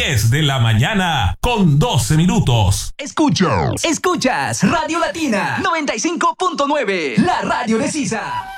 10 de la mañana con 12 minutos. Escuchas Radio Latina 95.9, la radio de Sisa.